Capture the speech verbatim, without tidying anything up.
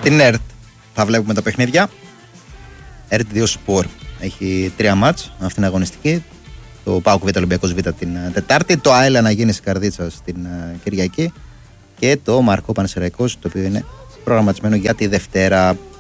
Στην ΕΡΤ θα βλέπουμε τα παιχνίδια. ΕΡΤ δύο Sport έχει τρία μάτς αυτήν την αγωνιστική. Το ΠΑΟΚ Β, Ολυμπιακός Β την Τετάρτη. Το ΑΕΛ Αναγέννηση Καρδίτσα την Κυριακή. Και το Μαρκό Πανσεραϊκός, το οποίο είναι προγραμματισμένο για τη Δευτέρα.